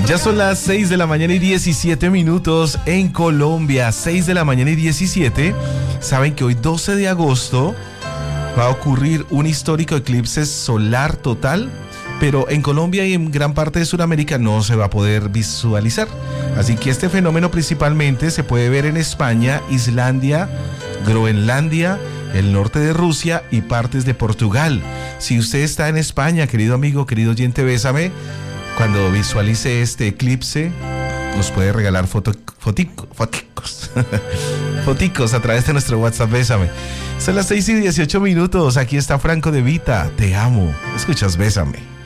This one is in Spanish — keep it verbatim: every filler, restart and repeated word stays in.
Ya son las seis de la mañana y diecisiete minutos en Colombia. seis de la mañana y diecisiete. Saben que hoy doce de agosto va a ocurrir un histórico eclipse solar total, pero en Colombia y en gran parte de Sudamérica no se va a poder visualizar. Así que este fenómeno principalmente se puede ver en España, Islandia, Groenlandia, el norte de Rusia y partes de Portugal. Si usted está en España, querido amigo, querido oyente, bésame, cuando visualice este eclipse, nos puede regalar foto, fotico, foticos, foticos a través de nuestro WhatsApp, bésame. Son las seis y dieciocho minutos, aquí está Franco De Vita, te amo, escuchas Bésame.